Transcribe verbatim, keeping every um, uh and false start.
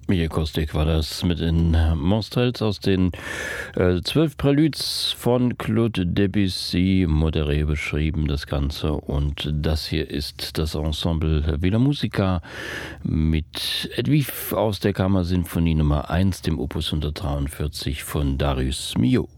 Michael Kostek war das mit den Monstrels aus den äh, zwölf Préludes von Claude Debussy, moderiert beschrieben das Ganze. Und das hier ist das Ensemble Villa Musica mit Edwige aus der Kammersinfonie Nummer eins, dem Opus hundertdreiundvierzig von Darius Milhaud.